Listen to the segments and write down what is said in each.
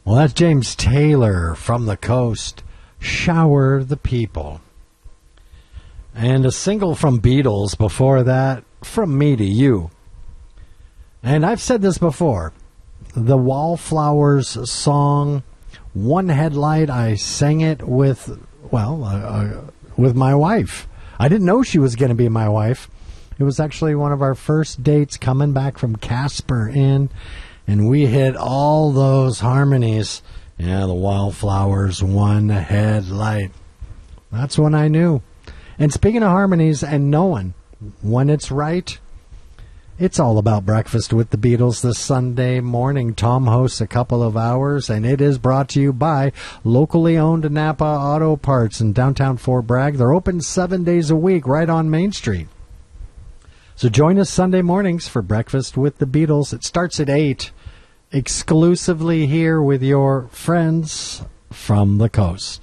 Well, that's James Taylor from the Coast, Shower the People. And a single from Beatles before that, From Me to You. And I've said this before, the Wallflowers song, One Headlight, I sang it with my wife. I didn't know she was going to be my wife. It was actually one of our first dates coming back from Casper Inn, and we hit all those harmonies. Yeah, the Wallflowers, One Headlight. That's when I knew. And speaking of harmonies and knowing when it's right, it's all about Breakfast with the Beatles this Sunday morning. Tom hosts a couple of hours, and it is brought to you by locally owned Napa Auto Parts in downtown Fort Bragg. They're open 7 days a week right on Main Street. So join us Sunday mornings for Breakfast with the Beatles. It starts at 8, exclusively here with your friends from the coast.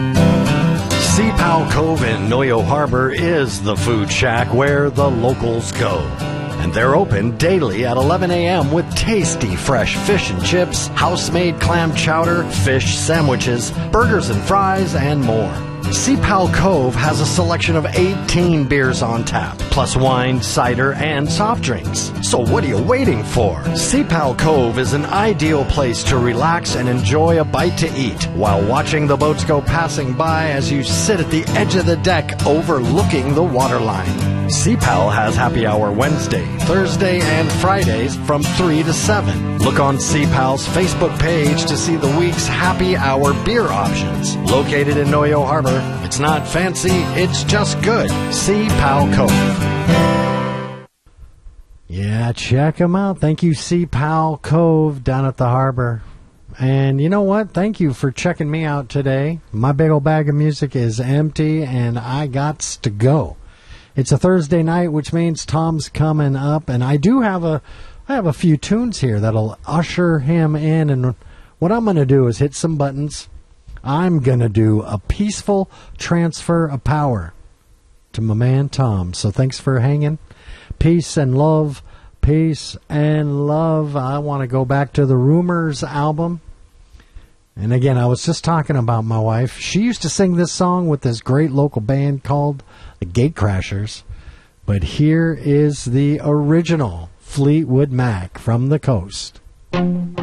Sea Pow Cove in Noyo Harbor is the food shack where the locals go. And they're open daily at 11 a.m. with tasty fresh fish and chips, house-made clam chowder, fish sandwiches, burgers and fries, and more. Sea Pow Cove has a selection of 18 beers on tap, plus wine, cider, and soft drinks. So what are you waiting for? Sea Pow Cove is an ideal place to relax and enjoy a bite to eat while watching the boats go passing by as you sit at the edge of the deck overlooking the waterline. Sea Pal has happy hour Wednesday, Thursday, and Fridays from 3 to 7. Look on Sea Pal's Facebook page to see the week's happy hour beer options. Located in Noyo Harbor, it's not fancy, it's just good. Sea Pal Cove. Yeah, check them out. Thank you, Sea Pal Cove down at the harbor. And you know what? Thank you for checking me out today. My big old bag of music is empty, and I gots to go. It's a Thursday night, which means Tom's coming up, and I have a few tunes here that'll usher him in, and what I'm going to do is hit some buttons. I'm going to do a peaceful transfer of power to my man Tom. So thanks for hanging. Peace and love. Peace and love. I want to go back to the Rumors album. And again, I was just talking about my wife. She used to sing this song with this great local band called the Gatecrashers. But here is the original Fleetwood Mac from the coast.